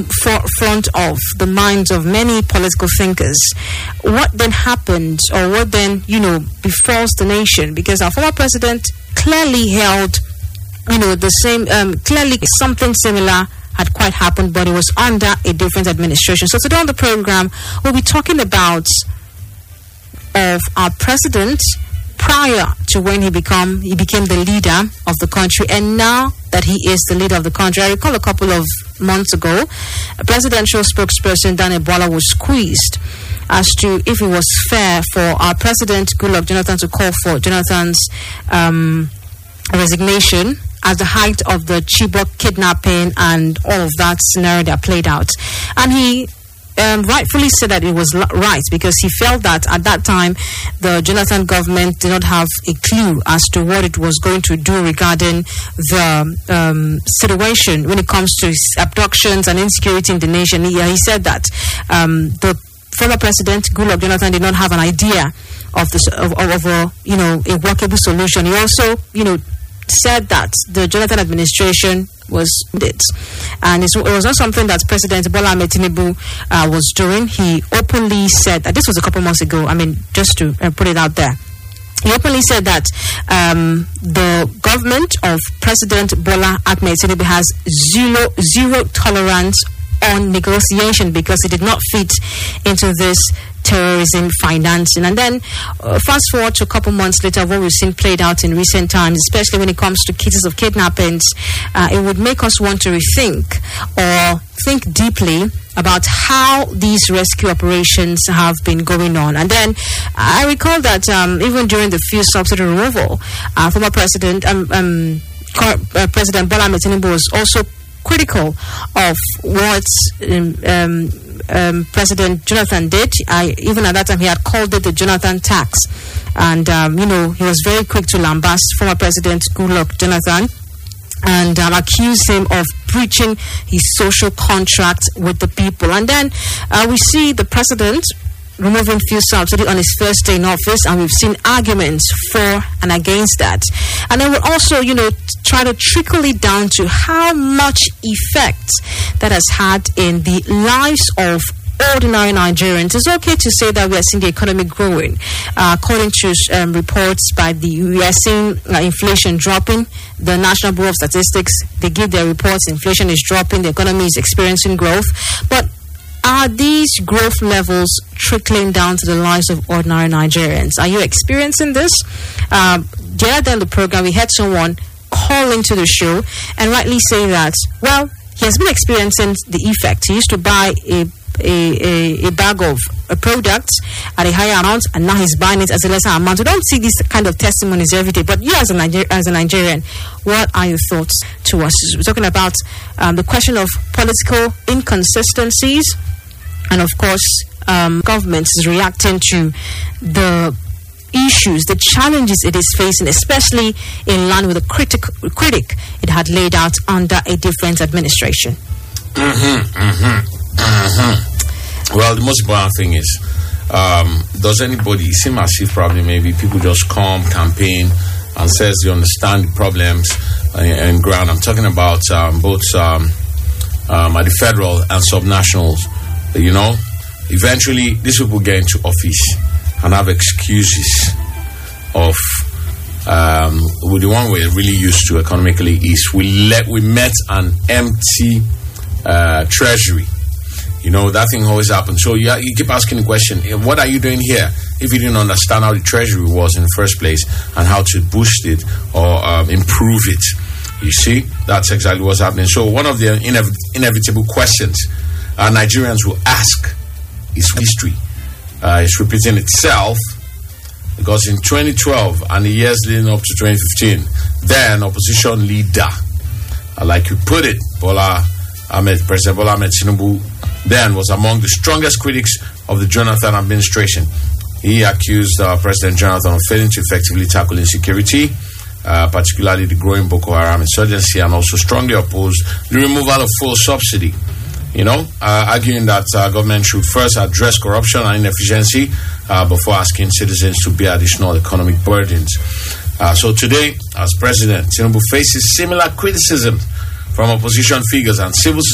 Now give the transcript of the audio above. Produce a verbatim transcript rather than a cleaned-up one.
forefront of the minds of many political thinkers. What then happened, or what then, you know, befalls the nation? Because our former president clearly held, you know, the same, um, clearly something similar had quite happened, but it was under a different administration. So today on the program, we'll be talking about of our president prior to when he become he became the leader of the country, and now that he is the leader of the country. I recall a couple of months ago, a presidential spokesperson, Daniel Bwala, was squeezed as to if it was fair for our president, Goodluck Jonathan, to call for Jonathan's um, resignation at the height of the Chibok kidnapping and all of that scenario that played out. And he Um, rightfully said that it was right, because he felt that at that time the Jonathan government did not have a clue as to what it was going to do regarding the um, situation when it comes to abductions and insecurity in the nation. He, he said that um, the former president, Goodluck Jonathan, did not have an idea of the of, of a you know a workable solution. He also you know said that the Jonathan administration was it, and it was not something that President Bola Ahmed Tinubu uh, was doing. He openly said that this was a couple months ago. I mean, just to uh, put it out there, he openly said that um, the government of President Bola Ahmed Tinubu has zero zero tolerance on negotiation, because it did not fit into this terrorism financing. And then uh, fast forward to a couple months later, what we've seen played out in recent times, especially when it comes to cases of kidnappings, uh, it would make us want to rethink or think deeply about how these rescue operations have been going on. And then I recall that um, even during the fuel subsidy removal, uh, former president um, um, uh, President Bola Ahmed Tinubu was also critical of what um, um, um, President Jonathan did. I, even at that time, he had called it the Jonathan tax. And, um, you know, he was very quick to lambast former President Goodluck Jonathan and um, accused him of breaching his social contract with the people. And then uh, we see the president removing fuel subsidy on his first day in office, and we've seen arguments for and against that. And then we'll also, you know, try to trickle it down to how much effect that has had in the lives of ordinary Nigerians. It's okay to say that we are seeing the economy growing. Uh, according to um, reports by the, we are seeing uh, inflation dropping. The National Bureau of Statistics, they give their reports, inflation is dropping, the economy is experiencing growth. But are these growth levels trickling down to the lives of ordinary Nigerians? Are you experiencing this? Um, the other day on the program, we had someone call into the show and rightly say that, well, he has been experiencing the effect. He used to buy a A, a, a bag of a product at a higher amount, and now he's buying it as a lesser amount. We don't see these kind of testimonies every day. But you, as a, Niger- as a Nigerian, what are your thoughts to us? We're talking about um, the question of political inconsistencies, and of course, um, government is reacting to the issues, the challenges it is facing, especially in line with the critic, critic it had laid out under a different administration. Mm-hmm, mm-hmm, mm-hmm. Well, the most important thing is, um, does anybody, it seems as if probably maybe people just come, campaign, and says they understand the problems and, and ground. I'm talking about um, both um, um, at the federal and subnationals. You know, eventually these people get into office and have excuses of um, well, the one we're really used to economically is we let we met an empty uh, treasury. You know, that thing always happens. So you, you keep asking the question, what are you doing here? If you didn't understand how the treasury was in the first place and how to boost it or um, improve it. You see, that's exactly what's happening. So one of the inev- inevitable questions uh, Nigerians will ask is history. Uh, it's repeating itself because in twenty twelve and the years leading up to twenty fifteen, then opposition leader, uh, like you put it, Bola Ahmed, President Bola Ahmed Tinubu, then was among the strongest critics of the Jonathan administration. He accused uh, President Jonathan of failing to effectively tackle insecurity, uh, particularly the growing Boko Haram insurgency, and also strongly opposed the removal of fuel subsidy. You know, uh, arguing that uh, government should first address corruption and inefficiency uh, before asking citizens to bear additional economic burdens. Uh, so today, as president, Tinubu faces similar criticism from opposition figures and civil